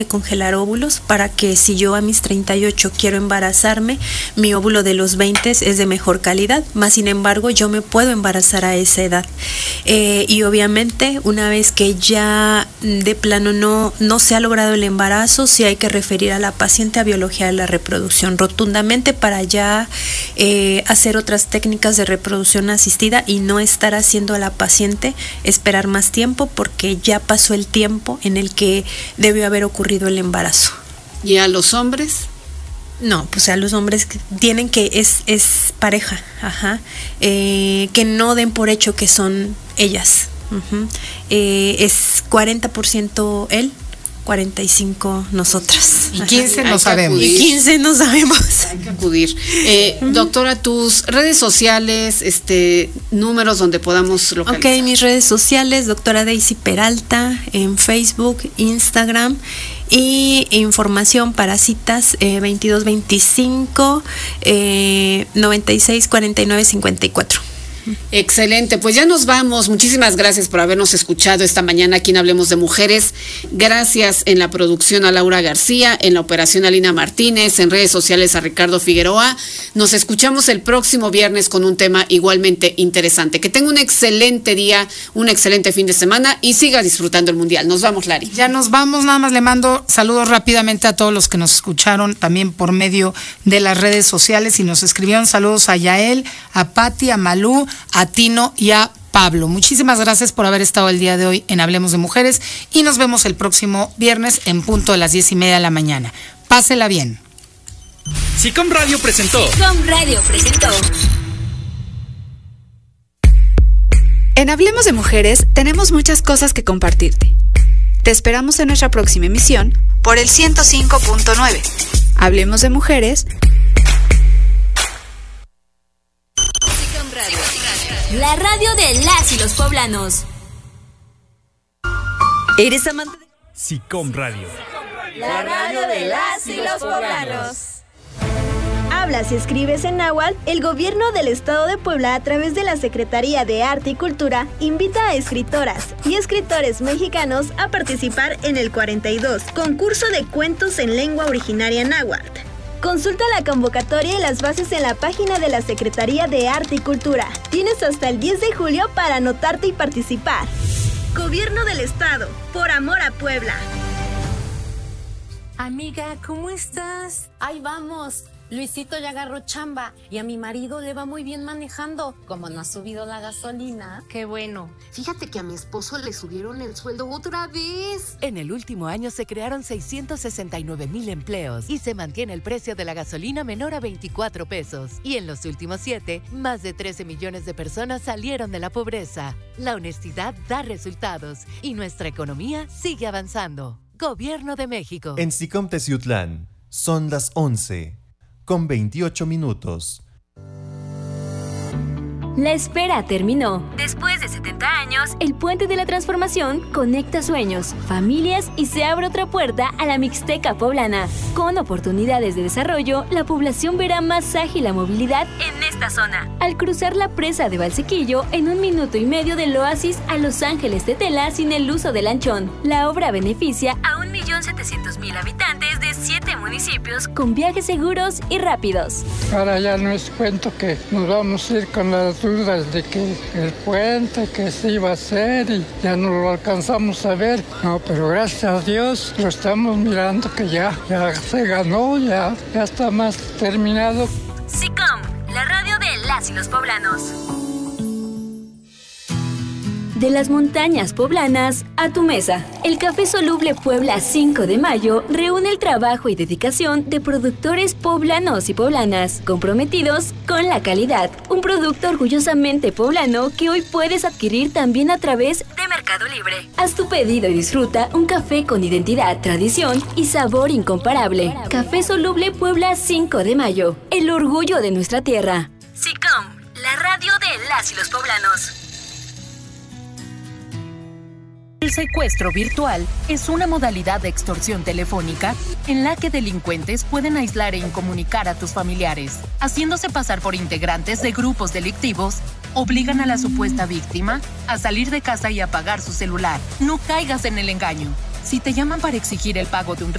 congelar óvulos para que si yo a mis 38 quiero embarazarme, mi óvulo de los 20 es de mejor calidad, más sin embargo yo me puedo embarazar a esa edad. Y obviamente una vez que ya de plano no se ha logrado el embarazo, sí hay que referir a la paciente a biología de la reproducción rotundamente para ya hacer otras técnicas de reproducción asistida y no estar haciendo a la paciente esperar más tiempo porque ya pasó el tiempo en el que debió haber ocurrido el embarazo. ¿Y a los hombres? No, pues a los hombres tienen que es pareja, que no den por hecho que son ellas. Es 40% él, 45 nosotras. Y 15 no sabemos. Y 15 no sabemos. Hay que acudir. Doctora, tus redes sociales, números donde podamos localizar. Ok, mis redes sociales, doctora Daisy Peralta, en Facebook, Instagram, y información para citas 2225 96 49 54. Excelente, pues ya nos vamos. Muchísimas gracias por habernos escuchado esta mañana aquí en Hablemos de Mujeres. Gracias en la producción a Laura García, en la operación a Lina Martínez, en redes sociales a Ricardo Figueroa. Nos escuchamos el próximo viernes con un tema igualmente interesante. Que tenga un excelente día, un excelente fin de semana y siga disfrutando el Mundial. Nos vamos, Lari. Ya nos vamos, nada más le mando saludos rápidamente a todos los que nos escucharon también por medio de las redes sociales y nos escribieron saludos a Yael, a Patti, a Malú, a Tino y a Pablo. Muchísimas gracias por haber estado el día de hoy en Hablemos de Mujeres y nos vemos el próximo viernes en punto de las 10:30 de la mañana. Pásela bien. SICOM Radio presentó. En Hablemos de Mujeres tenemos muchas cosas que compartirte. Te esperamos en nuestra próxima emisión por el 105.9. Hablemos de Mujeres. La radio de las y los poblanos. ¿Eres amante de SICOM Radio? La radio de las y los poblanos. Hablas y escribes en náhuatl. El gobierno del estado de Puebla, a través de la Secretaría de Arte y Cultura, invita a escritoras y escritores mexicanos a participar en el 42 concurso de cuentos en lengua originaria náhuatl. Consulta la convocatoria y las bases en la página de la Secretaría de Arte y Cultura. Tienes hasta el 10 de julio para anotarte y participar. Gobierno del Estado, por amor a Puebla. Amiga, ¿cómo estás? Ahí vamos. Luisito ya agarró chamba y a mi marido le va muy bien manejando. Como no ha subido la gasolina. Qué bueno. Fíjate que a mi esposo le subieron el sueldo otra vez. En el último año se crearon 669,000 empleos y se mantiene el precio de la gasolina menor a 24 pesos. Y en los últimos 7, más de 13 millones de personas salieron de la pobreza. La honestidad da resultados y nuestra economía sigue avanzando. Gobierno de México. En SICOM Teciutlán son las 11:28. La espera terminó. Después de 70 años, el Puente de la Transformación conecta sueños, familias y se abre otra puerta a la Mixteca poblana. Con oportunidades de desarrollo, la población verá más ágil la movilidad en esta zona. Al cruzar la presa de Valsequillo en 1 minuto y medio del Oasis a Los Ángeles de Tela sin el uso del lanchón. La obra beneficia a 1.700.000 habitantes de 7 municipios con viajes seguros y rápidos. Ahora ya no es cuento que nos vamos a ir con las dudas de que el puente que se iba a hacer y ya no lo alcanzamos a ver. No, pero gracias a Dios lo estamos mirando que ya se ganó, ya está más terminado. SICOM, la radio de las y los poblanos. De las montañas poblanas a tu mesa. El Café Soluble Puebla 5 de Mayo reúne el trabajo y dedicación de productores poblanos y poblanas, comprometidos con la calidad. Un producto orgullosamente poblano que hoy puedes adquirir también a través de Mercado Libre. Haz tu pedido y disfruta un café con identidad, tradición y sabor incomparable. Café Soluble Puebla 5 de Mayo. El orgullo de nuestra tierra. SICOM, la radio de las y los poblanos. El secuestro virtual es una modalidad de extorsión telefónica en la que delincuentes pueden aislar e incomunicar a tus familiares. Haciéndose pasar por integrantes de grupos delictivos, obligan a la supuesta víctima a salir de casa y apagar su celular. No caigas en el engaño. Si te llaman para exigir el pago de un